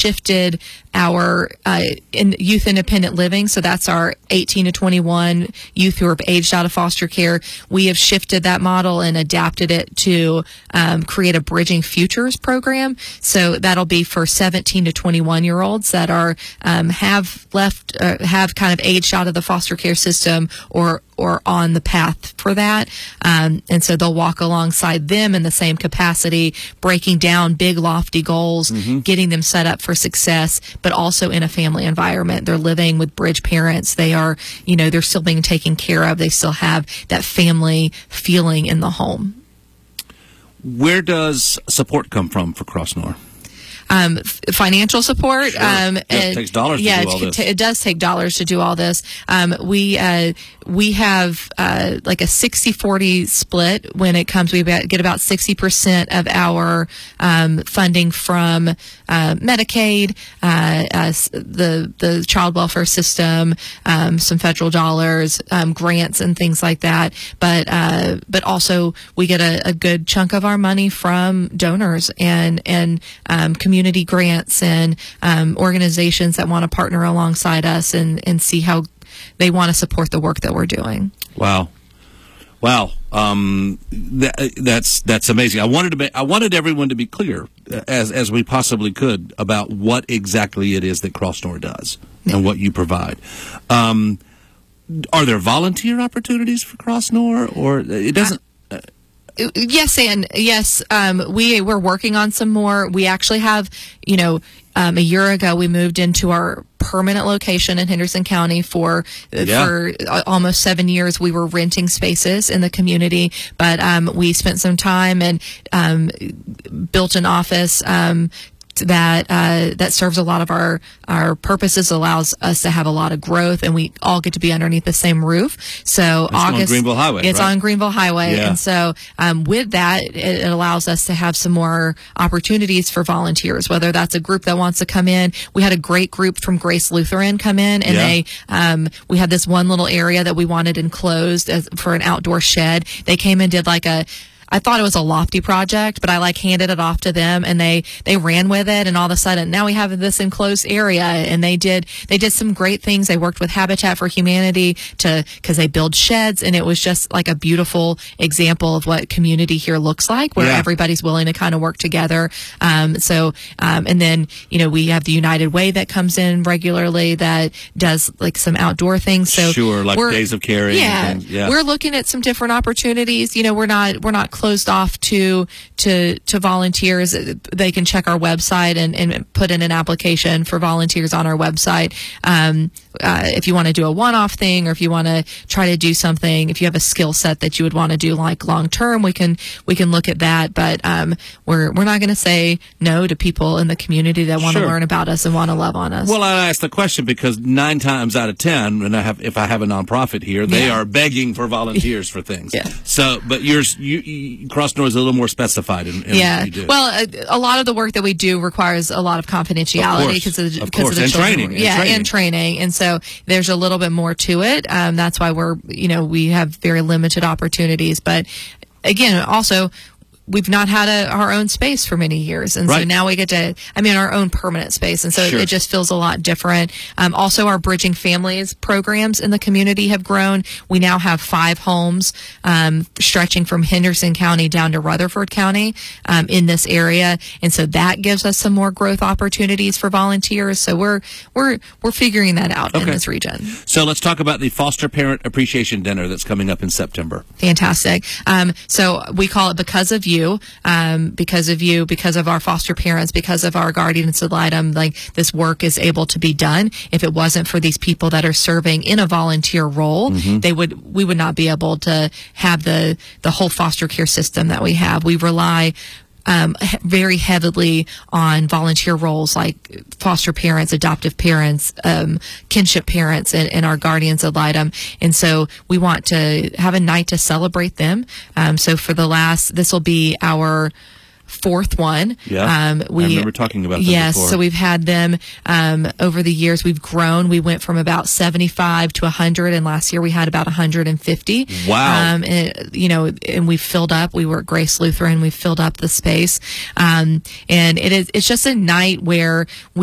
shifted our youth independent living. So that's our 18 to 21 youth who are aged out of foster care. We have shifted that model and adapted it to create a Bridging Futures program. So that'll be for 17 to 21-year-olds that are have kind of aged out of the foster care system or on the path for that. And so they'll walk alongside them in the same capacity, breaking down big, lofty goals, getting them set up for success, but also in a family environment. They're living with bridge parents. They are, they're still being taken care of. They still have that family feeling in the home. Where does support come from for Crossnor? Financial support. Sure. It takes dollars to do all this. It does take dollars to do all this. We have like a 60-40 split when it comes. We get about 60% of our funding from Medicaid, the child welfare system, some federal dollars, grants and things like that. But also we get a good chunk of our money from donors and community grants and organizations that want to partner alongside us and see how they want to support the work that we're doing. Wow. That's amazing. I wanted everyone to be clear as we possibly could about what exactly it is that Crossnor does and what you provide. Are there volunteer opportunities for Crossnor, or it doesn't? Yes, and yes, we're working on some more. We actually have, a year ago we moved into our permanent location in Henderson County for almost 7 years. We were renting spaces in the community, but we spent some time and built an office that serves a lot of our purposes, allows us to have a lot of growth, and we all get to be underneath the same roof. So it's on Greenville Highway. It's right? on Greenville Highway, yeah. And so with that, it allows us to have some more opportunities for volunteers. Whether that's a group that wants to come in, we had a great group from Grace Lutheran come in, and we had this one little area that we wanted enclosed for an outdoor shed. They came and did I thought it was a lofty project, but I handed it off to them, and they ran with it, and all of a sudden now we have this enclosed area, and they did some great things. They worked with Habitat for Humanity because they build sheds, and it was just like a beautiful example of what community here looks like, where everybody's willing to kind of work together. And then we have the United Way that comes in regularly that does some outdoor things. So sure, like days of caring. Yeah, we're looking at some different opportunities. We're not closed off to volunteers. They can check our website and put in an application for volunteers on our website. If you want to do a one-off thing, or if you want to try to do something, if you have a skill set that you would want to do long term, we can look at that. But we're not going to say no to people in the community that want to learn about us and want to love on us. Well, I asked the question because 9 times out of 10, and if I have a nonprofit here, they are begging for volunteers for things. Yeah. So, but Crossnor is a little more specified in what you do. Well, a lot of the work that we do requires a lot of confidentiality because of the children. And training. And so there's a little bit more to it. That's why we have very limited opportunities. But again, also, we've not had our own space for many years. And so now we get to, our own permanent space. And so it just feels a lot different. Also, our Bridging Families programs in the community have grown. We now have 5 homes stretching from Henderson County down to Rutherford County in this area. And so that gives us some more growth opportunities for volunteers. So we're figuring that out in this region. So let's talk about the Foster Parent Appreciation Dinner that's coming up in September. Fantastic. So we call it Because of You. Because of you, because of our foster parents, because of our guardians ad litem, this work is able to be done. If it wasn't for these people that are serving in a volunteer role, we would not be able to have the whole foster care system that we have. We rely very heavily on volunteer roles like foster parents, adoptive parents, kinship parents, and our guardians ad litem. And so we want to have a night to celebrate them. So for this will be our 4th one. Yeah, I remember talking about that before. So we've had them over the years. We've grown. We went from about 75 to 100, and last year we had about 150. Wow. And we've filled up. We were at Grace Lutheran. We've filled up the space. And it's just a night where